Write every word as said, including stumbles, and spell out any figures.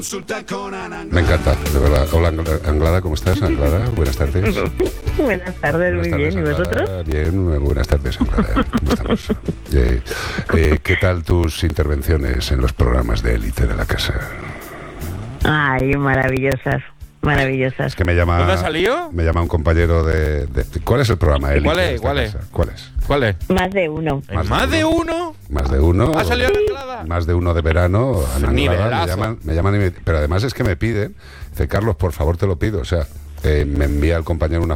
Me encanta, de verdad. Hola, Anglada, ¿cómo estás, Anglada? Buenas tardes. Buenas tardes, muy bien. ¿Y vosotros? Bien, buenas tardes, Anglada. ¿Cómo estamos? Eh, eh, ¿Qué tal tus intervenciones en los programas de élite de la casa? Ay, maravillosas, maravillosas. Es que me llama... ¿Dónde ha salido? Me llama un compañero de... de ¿Cuál es el programa élite? ¿Cuál es? de esta ¿Cuál es? casa? ¿Cuál es? ¿Cuál es? Más de uno. ¿Más, ¿Más de uno? Más de uno. ¿Ha salido la Anglada? Más de uno de verano. Ana Anglada, me Nivelazo. llaman, me llaman y me- pero además es que me piden, dice, Carlos, por favor te lo pido, o sea, eh, me envía el compañero una